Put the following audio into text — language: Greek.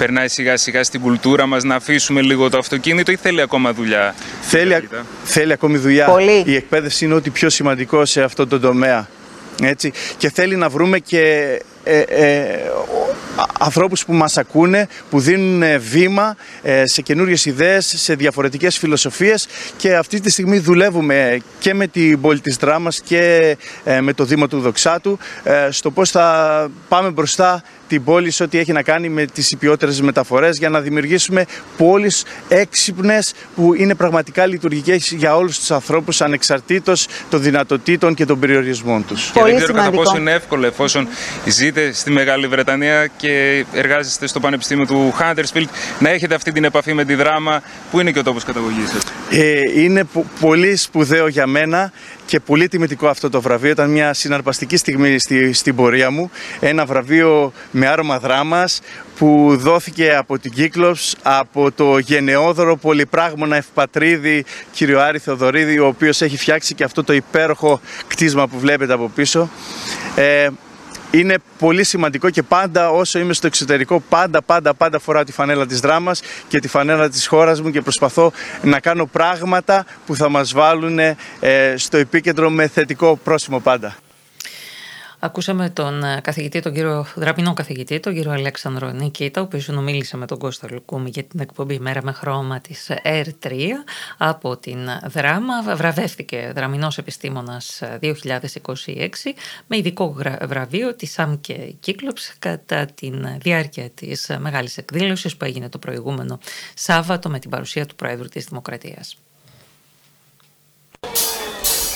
περνάει σιγά σιγά στην κουλτούρα μας να αφήσουμε λίγο το αυτοκίνητο ή θέλει ακόμα δουλειά? Θέλει ακόμη δουλειά. Πολύ. Η εκπαίδευση είναι ό,τι πιο σημαντικό σε αυτό το τομέα. Έτσι. Και θέλει να βρούμε και ανθρώπους που μας ακούνε, που δίνουν βήμα σε καινούριες ιδέες, σε διαφορετικές φιλοσοφίες, και αυτή τη στιγμή δουλεύουμε και με την πόλη της Δράμας και με το Δήμο του Δοξάτου στο πώς θα πάμε μπροστά την πόλη σε ό,τι έχει να κάνει με τις υπιότερες μεταφορές, για να δημιουργήσουμε πόλεις έξυπνες που είναι πραγματικά λειτουργικές για όλους τους ανθρώπους, ανεξαρτήτως των δυνατοτήτων και των περιορισμών τους. Και δεν ξέρω κατά πόσο είναι εύκολο, εφόσον ζείτε στη Μεγάλη Βρετανία και εργάζεστε στο Πανεπιστήμιο του Huddersfield, να έχετε αυτή την επαφή με τη Δράμα, που είναι και ο τόπος καταγωγής σας. Είναι πολύ σπουδαίο για μένα και πολύ τιμητικό αυτό το βραβείο. Ήταν μια συναρπαστική στιγμή στην πορεία μου. Ένα βραβείο με άρωμα Δράμας που δόθηκε από την Κύκλος, από το γενναιόδωρο πολυπράγμονα ευπατρίδη κύριο Άρη Θεοδωρίδη, ο οποίος έχει φτιάξει και αυτό το υπέροχο κτίσμα που βλέπετε από πίσω. Είναι πολύ σημαντικό και πάντα όσο είμαι στο εξωτερικό πάντα φοράω τη φανέλα της Δράμας και τη φανέλα της χώρας μου και προσπαθώ να κάνω πράγματα που θα μας βάλουν στο επίκεντρο με θετικό πρόσημο πάντα. Ακούσαμε τον καθηγητή, τον κύριο δραπινό καθηγητή, τον κύριο Αλέξανδρο Νικήτα, ο οποίος συνομίλησε με τον Κώστα Λουκούμη για την εκπομπή Μέρα με Χρώμα της ΕΡΤ3 από την Δράμα. Βραβεύτηκε δραμινός επιστήμονας 2026 με ειδικό βραβείο της ΣΑΜΚΕ Κύκλοψ κατά τη διάρκεια της μεγάλης εκδήλωσης που έγινε το προηγούμενο Σάββατο με την παρουσία του Προέδρου της Δημοκρατίας.